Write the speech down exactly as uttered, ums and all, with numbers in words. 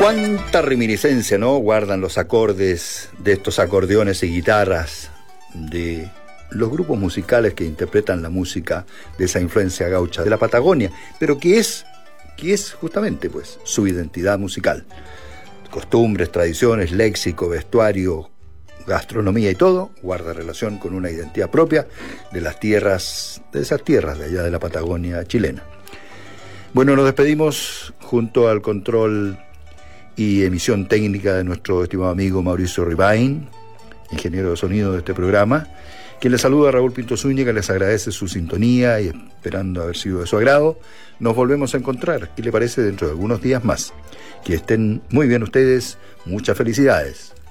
Cuánta reminiscencia, ¿no?, guardan los acordes de estos acordeones y guitarras de los grupos musicales que interpretan la música de esa influencia gaucha de la Patagonia, pero que es, que es justamente pues su identidad musical. Costumbres, tradiciones, léxico, vestuario, gastronomía y todo guarda relación con una identidad propia de las tierras, de esas tierras de allá de la Patagonia chilena. Bueno, nos despedimos junto al control y emisión técnica de nuestro estimado amigo Mauricio Ribain, ingeniero de sonido de este programa, quien les saluda a Raúl Pinto Zúñiga, les agradece su sintonía y esperando haber sido de su agrado, nos volvemos a encontrar, ¿qué le parece?, dentro de algunos días más. Que estén muy bien ustedes, muchas felicidades.